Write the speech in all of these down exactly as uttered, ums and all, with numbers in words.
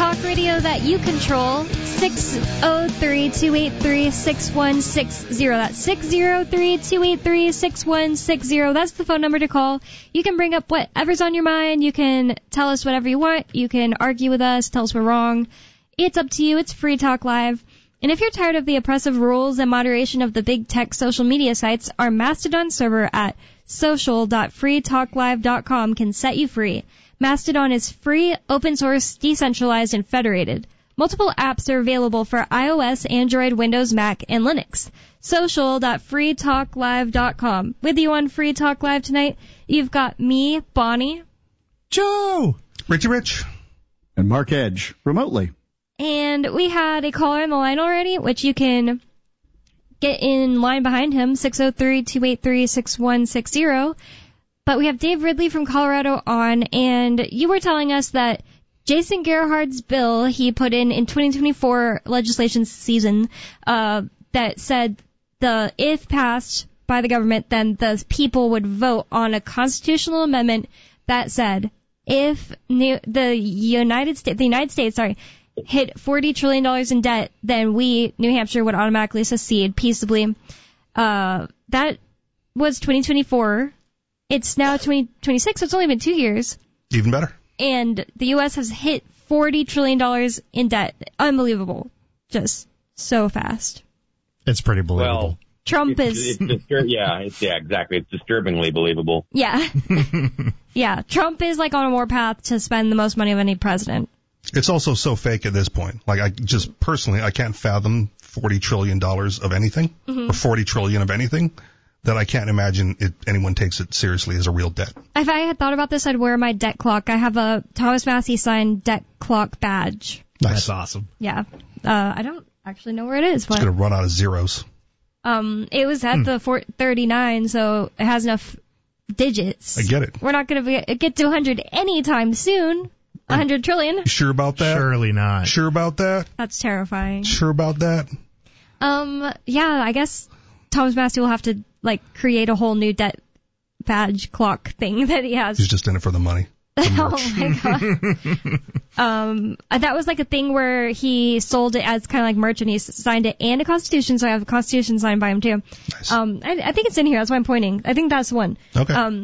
talk radio that you control. six oh three, two eight three, six one six zero. That's six oh three, two eight three, six one six zero. That's the phone number to call. You can bring up whatever's on your mind. You can tell us whatever you want. You can argue with us, tell us we're wrong. It's up to you. It's Free Talk Live. And if you're tired of the oppressive rules and moderation of the big tech social media sites, our Mastodon server at social dot free talk live dot com can set you free. Mastodon is free, open source, decentralized, and federated. Multiple apps are available for iOS, Android, Windows, Mac, and Linux. social dot free talk live dot com. With you on Free Talk Live tonight, you've got me, Bonnie, Joe, Richie Rich, and Mark Edge, remotely. And we had a caller on the line already, which you can get in line behind him, six oh three, two eight three, six one six zero. But we have Dave Ridley from Colorado on, and you were telling us that Jason Gerhardt's bill he put in in twenty twenty-four legislation season uh, that said the if passed by the government, then the people would vote on a constitutional amendment that said if new, the United States, the United States, sorry, hit forty trillion dollars in debt, then we, New Hampshire, would automatically secede peaceably. Uh, that was twenty twenty-four. It's now twenty twenty-six, so it's only been two years. Even better. And the U S has hit forty trillion dollars in debt. Unbelievable. Just so fast. It's pretty believable. Well, Trump it's, is... It's distur- yeah, it's, yeah, exactly. It's disturbingly believable. Yeah. Yeah, Trump is like on a warpath to spend the most money of any president. It's also so fake at this point. Like, I just personally, I can't fathom forty trillion dollars of anything, mm-hmm. or forty trillion dollars of anything, that I can't imagine it, anyone takes it seriously as a real debt. If I had thought about this, I'd wear my debt clock. I have a Thomas Massey signed debt clock badge. Nice. That's awesome. Yeah. Uh, I don't actually know where it is. But, it's going to run out of zeros. Um, it was at hmm. the four thirty-nine, so it has enough digits. I get it. We're not going to get to one hundred anytime soon. one hundred trillion. You sure about that? Surely not. Sure about that? That's terrifying. Sure about that? Um, yeah, I guess Thomas Massey will have to, like, create a whole new debt badge clock thing that he has. He's just in it for the money. Oh, my God. um, that was, like, a thing where he sold it as kind of like merch, and he signed it and a Constitution, so I have a Constitution signed by him, too. Nice. Um, I, I think it's in here. That's why I'm pointing. I think that's one. Okay. Um,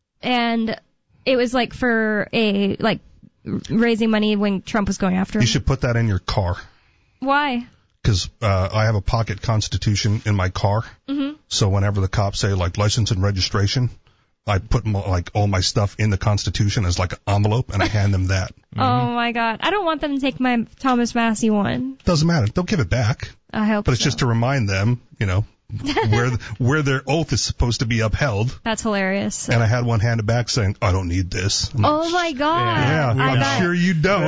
and it was, like, for a, like, raising money when Trump was going after him. You should put that in your car. Why? Because uh, I have a pocket Constitution in my car. Mm-hmm. So whenever the cops say, like, license and registration, I put, my, like, all my stuff in the Constitution as, like, an envelope, and I hand them that. Mm-hmm. Oh, my God. I don't want them to take my Thomas Massey one. Doesn't matter. They'll give it back. I hope But it's so. just to remind them, you know, where where their oath is supposed to be upheld. That's hilarious. And I had one handed back saying, I don't need this. I'm oh, like, my God. Yeah, I I'm bet. sure you don't.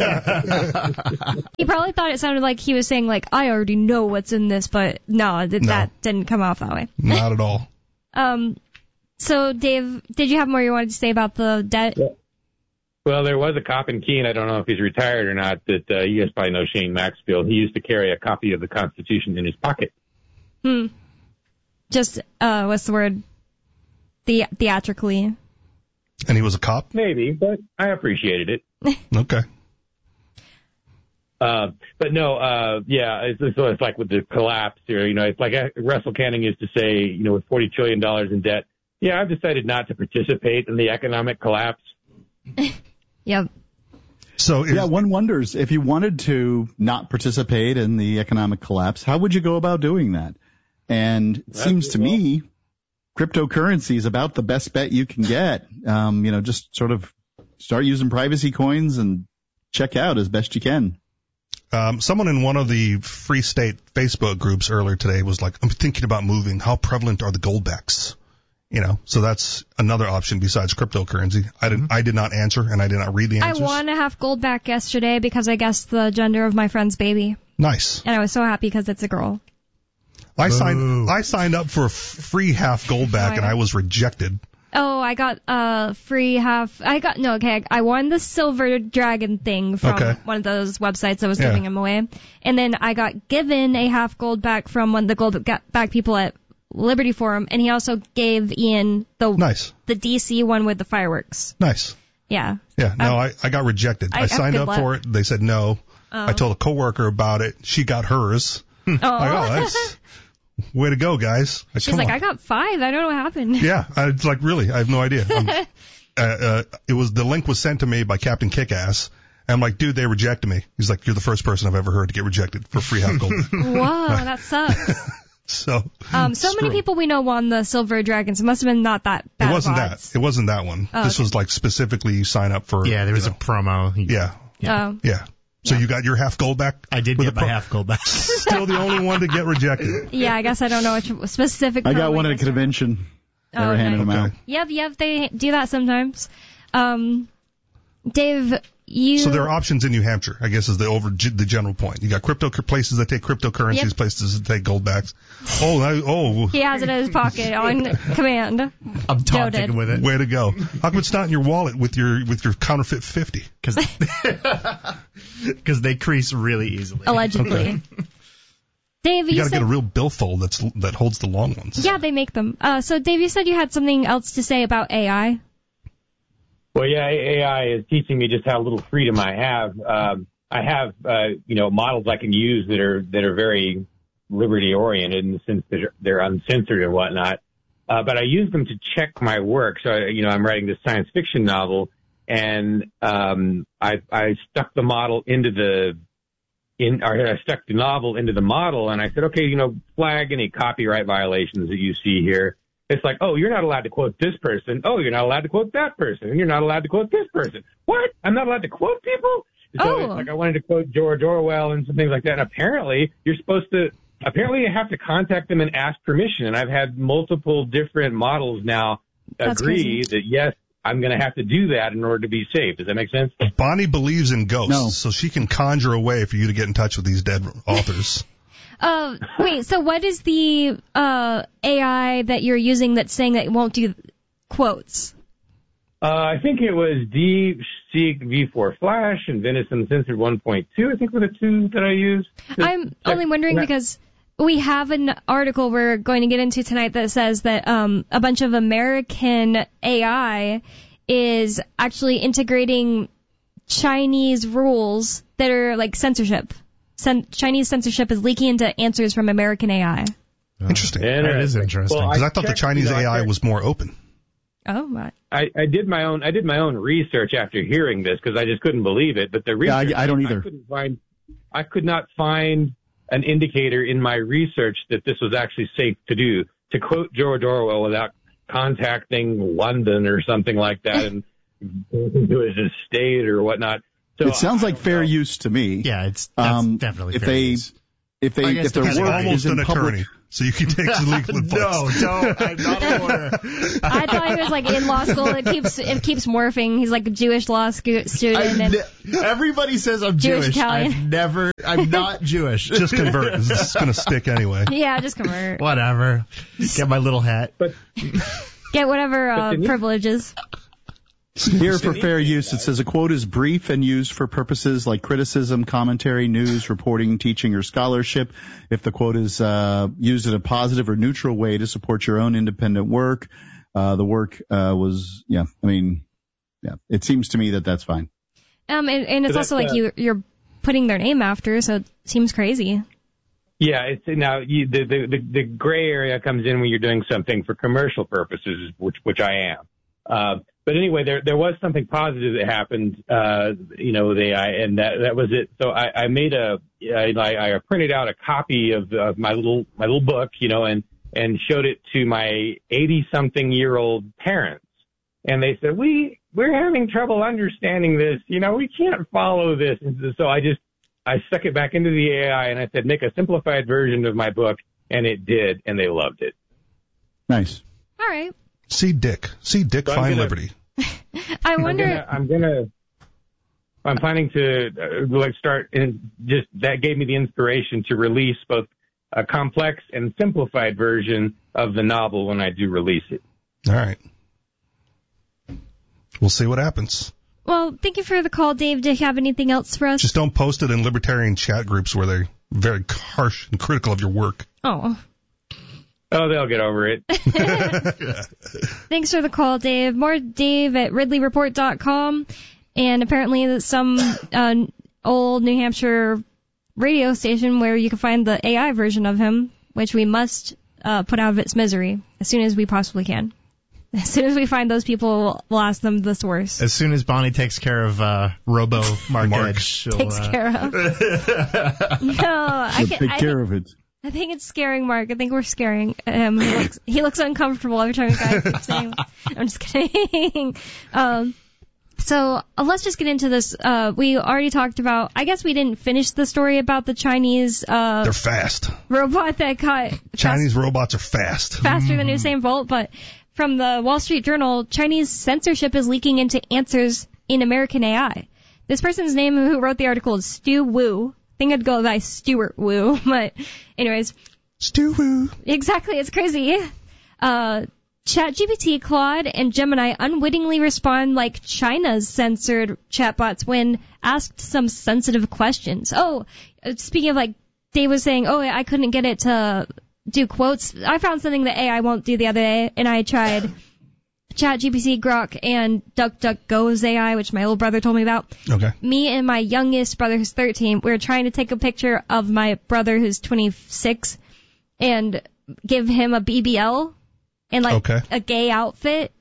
Yeah. He probably thought it sounded like he was saying, like, I already know what's in this, but no, th- No. that didn't come off that way. Not at all. Um, so, Dave, did you have more you wanted to say about the debt? Yeah. Well, there was a cop in Keene, I don't know if he's retired or not, that uh, you guys probably know Shane Maxfield. He used to carry a copy of the Constitution in his pocket. Hmm. Just, uh, what's the word? The- theatrically. And he was a cop? Maybe, but I appreciated it. Okay. Uh, but no, uh, yeah, it's, it's, it's like with the collapse here, you know, it's like Russell Canning used to say, you know, with forty trillion dollars in debt, yeah, I've decided not to participate in the economic collapse. Yep. So is, yeah, one wonders if you wanted to not participate in the economic collapse, how would you go about doing that? And it That's seems to well. me cryptocurrency is about the best bet you can get. Um, you know, just sort of start using privacy coins and check out as best you can. Um, someone in one of the Free State Facebook groups earlier today was like, I'm thinking about moving. How prevalent are the goldbacks? You know, so that's another option besides cryptocurrency. I did, mm-hmm. I did not answer, and I did not read the answers. I won a half gold back yesterday because I guessed the gender of my friend's baby. Nice. And I was so happy because it's a girl. I Boo. signed I signed up for a free half gold back, Oh, and I was rejected. Oh, I got a uh, free half. I got no. Okay, I won the silver dragon thing from Okay. one of those websites that was Yeah. giving them away, and then I got given a half gold back from one of the gold back people at Liberty Forum, and he also gave Ian the Nice. the D C one with the fireworks. Nice. Yeah. Yeah, no, Um, I, I got rejected. I- I, signed good up luck. for it. They said no. Oh. I told a coworker about it. She got hers. Oh. Like, oh, that's way to go, guys. Like, She's come like, on. I got five. I don't know what happened. Yeah, I, it's like, really, I have no idea. I'm, uh, uh, it was, the link was sent to me by Captain Kickass. And I'm like, dude, they rejected me. He's like, you're the first person I've ever heard to get rejected for free half gold. Whoa, that sucks. So, Um, so screw many 'em. people we know won the Silver Dragons. It must have been not that bad. It wasn't of odds. that. It wasn't that one. Oh, this okay. was like specifically you sign up for. Yeah, there was you a promo. know, yeah, Oh. yeah. So Yeah. you got your half gold back? I did With get a my pro- half gold back. Still the only one to get rejected. Yeah, I guess I don't know which specific. I got promo one at you a guys are- convention. They Oh, were handing nice. them out. Okay. Yep, yep, they do that sometimes. Um, Dave, you. So there are options in New Hampshire, I guess, is the over the general point. You got crypto places that take cryptocurrencies, Yep. places that take gold backs. Oh, I, oh, He has it in his pocket on command. I'm taunting Noted. with it. way to go! How come it's not in your wallet with your with your counterfeit fifty? Because they crease really easily. Allegedly. Okay. Dave, You you, got to said. get a real billfold that's that holds the long ones. Yeah, they make them. Uh, so Dave, you said you had something else to say about A I. Well, yeah, A I is teaching me just how little freedom I have. Um, I have, uh, you know, models I can use that are that are very liberty oriented in the sense that they're, they're uncensored and whatnot. Uh, but I use them to check my work. So, you know, I'm writing this science fiction novel, and um, I, I stuck the model into the in, or I stuck the novel into the model, and I said, okay, you know, flag any copyright violations that you see here. It's like, oh, you're not allowed to quote this person. Oh, you're not allowed to quote that person. And you're not allowed to quote this person. What? I'm not allowed to quote people? So Oh. it's like I wanted to quote George Orwell and some things like that. And apparently, you're supposed to, apparently you have to contact them and ask permission. And I've had multiple different models now That's agree crazy. that, yes, I'm going to have to do that in order to be safe. Does that make sense? Bonnie believes in ghosts, No. so she can conjure a way for you to get in touch with these dead authors. Uh, wait, so what is the uh, A I that you're using that's saying that it won't do quotes? Uh, I think it was DeepSeek V four Flash and Venison Censored one point two, I think were the two that I used. I'm only wondering Yeah. because we have an article we're going to get into tonight that says that um, a bunch of American A I is actually integrating Chinese rules that are like censorship. Cen- Chinese censorship is leaking into answers from American A I. Interesting. Yeah. That is interesting. Well, Because I thought the checked, Chinese you know, I A I checked- was more open. Oh, my. I, I did my own. I did my own research after hearing this because I just couldn't believe it. But the Yeah, research, I- I don't either. I couldn't find. I could not find an indicator in my research that this was actually safe to do. To quote George Orwell without contacting London or something like that and going to his estate or whatnot. So It sounds I like don't fair know. use to me. Yeah, it's that's Um, definitely if fair they use. if they I guess if their depends He's on work how almost is an in public, attorney, so you can take some legal advice. No, don't. I'm not a lawyer. I thought he was like in law school. It keeps it keeps morphing. He's like a Jewish law scu- student. I've And ne- everybody says I'm Jewish Jewish. Italian. I've never. I'm not Jewish. Just convert. It's going to stick anyway. yeah, just convert. Whatever. Get my little hat. Get whatever uh, Continue. privileges. here for fair use, it says a quote is brief and used for purposes like criticism, commentary, news, reporting, teaching, or scholarship. If the quote is uh, used in a positive or neutral way to support your own independent work, uh, the work uh, was, yeah, I mean, yeah, it seems to me that that's fine. Um, and, and it's So also that's, like uh, you you're putting their name after, so it seems crazy. Yeah, it's now you, the, the the the gray area comes in when you're doing something for commercial purposes, which which I am. Uh, but anyway, there there was something positive that happened, uh, you know, with A I, and that that was it. So I, I made a I, I printed out a copy of, of my little my little book, you know, and and showed it to my eighty something year old parents, and they said we we're having trouble understanding this, you know, we can't follow this. And so I just I stuck it back into the A I and I said, make a simplified version of my book, and it did, and they loved it. Nice. All right. See Dick. See Dick So I'm find gonna- liberty. I I'm wonder. gonna, I'm gonna, I'm planning to uh, like start, and just that gave me the inspiration to release both a complex and simplified version of the novel when I do release it. All right. We'll see what happens. Well, thank you for the call, Dave. Do you have anything else for us? Just don't post it in libertarian chat groups where they're very harsh and critical of your work. Oh. Oh, they'll get over it. Thanks for the call, Dave. More Dave at ridley report dot com. And apparently some uh, old New Hampshire radio station where you can find the A I version of him, which we must uh, put out of its misery as soon as we possibly can. As soon as we find those people, we'll ask them the source. As soon as Bonnie takes care of uh, Robo Mark, Mark. Edge, she'll, Takes uh, care of. No, I, can, Take I, care think, of it. I think it's scaring Mark. I think we're scaring him. He looks, he looks uncomfortable every time a guy keeps saying, I'm just kidding. um, so uh, let's just get into this. Uh, we already talked about, I guess we didn't finish the story about the Chinese uh, They're fast. robot that caught Chinese robots are fast. faster than Usain Bolt, but from the Wall Street Journal, Chinese censorship is leaking into answers in American A I. This person's name who wrote the article is Stu Wu. I think I'd go by Stuart Wu, but anyways. Stu Wu. Exactly, it's crazy. Uh, ChatGPT, Claude, and Gemini unwittingly respond like China's censored chatbots when asked some sensitive questions. Oh, speaking of like, Dave was saying, oh, I couldn't get it to do quotes. I found something that A I won't do the other day, and I tried ChatGPT, Grok, and DuckDuckGo's A I, which my old brother told me about. Okay. Me and my youngest brother, who's thirteen, we were trying to take a picture of my brother, who's twenty-six, and give him a B B L and like Okay. a gay outfit.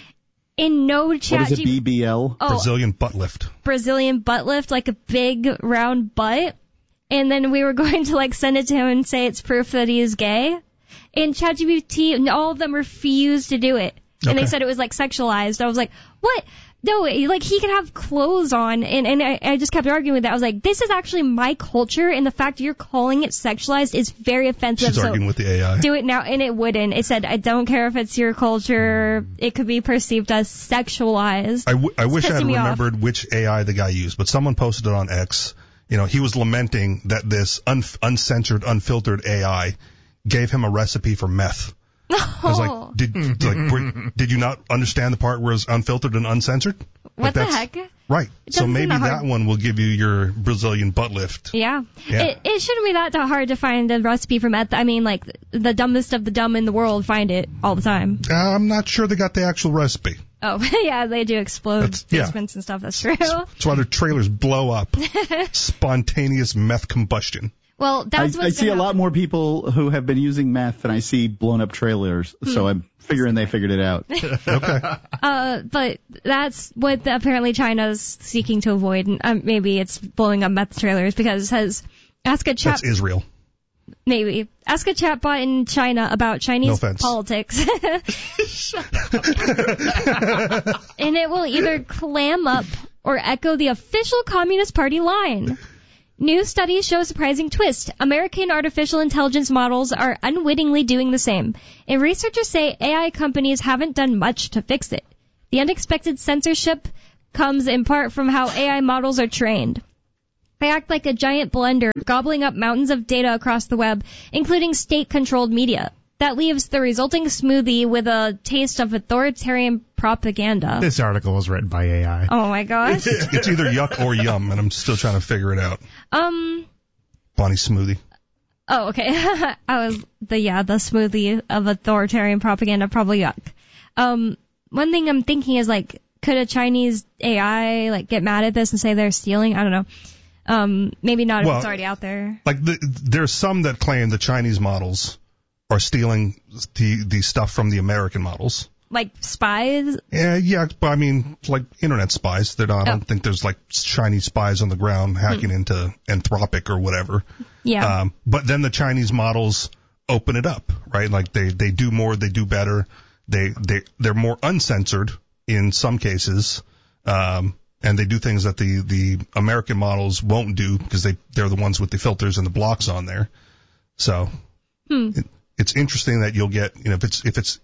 In no chat, What is a B B L? oh, Brazilian butt lift. Brazilian butt lift, like a big round butt. And then we were going to like send it to him and say it's proof that he is gay. And ChatGPT, all of them refused to do it. And Okay. they said it was like sexualized. I was like, what? No, like he can have clothes on. And, and I, I just kept arguing with that. I was like, this is actually my culture. And the fact you're calling it sexualized is very offensive. She's so arguing with the A I. do it now. And it wouldn't. It said, I don't care if it's your culture. It could be perceived as sexualized. I, w- I wish I pissing had me off. remembered which A I the guy used, but someone posted it on X. You know, he was lamenting that this un- uncensored, unfiltered A I gave him a recipe for meth. I was like, did like were, did you not understand the part where it's unfiltered and uncensored? What Like the that's- heck? Right. It So doesn't seem maybe that that hard. one will give you your Brazilian butt lift. Yeah. Yeah. It, it shouldn't be that hard to find a recipe for meth. I mean, like, the dumbest of the dumb in the world find it all the time. Uh, I'm not sure they got the actual recipe. Oh, yeah, they do explode That's- yeah. basements and stuff. That's true. That's why their trailers blow up. Spontaneous meth combustion. Well, I, that's I what's see a gonna lot happen. more people who have been using meth than I see blown up trailers, so I'm figuring they figured it out. Okay. Uh, but that's what the, apparently China's seeking to avoid. And um, maybe it's blowing up meth trailers because it says, ask a chat, That's Israel. maybe, ask a chatbot in China about No Chinese offense. politics. And it will either clam up or echo the official Communist Party line. New studies show a surprising twist. American artificial intelligence models are unwittingly doing the same, and researchers say A I companies haven't done much to fix it. The unexpected censorship comes in part from how A I models are trained. They act like a giant blender, gobbling up mountains of data across the web, including state-controlled media. That leaves the resulting smoothie with a taste of authoritarian propaganda. This article was written by A I. Oh my gosh. It's either yuck or yum, and I'm still trying to figure it out. Um, Bonnie smoothie. oh, okay. I was, the, yeah, the smoothie of authoritarian propaganda, probably yuck. Um, one thing I'm thinking is like, could a Chinese A I like get mad at this and say they're stealing? I don't know. Um, maybe not if Well, it's already out there. Like the, there's some that claim the Chinese models are stealing the the stuff from the American models. Like spies? Yeah, yeah, but I mean, like internet spies. They're not, I don't Oh. think there's like Chinese spies on the ground hacking Hmm. into Anthropic or whatever. Yeah. Um, but then the Chinese models open it up, right? Like they, they do more, they do better. They, they, they're more uncensored in some cases. Um, and they do things that the, the American models won't do because they, they're the ones with the filters and the blocks on there. So Hmm. it, it's interesting that you'll get, you know, if it's, if it's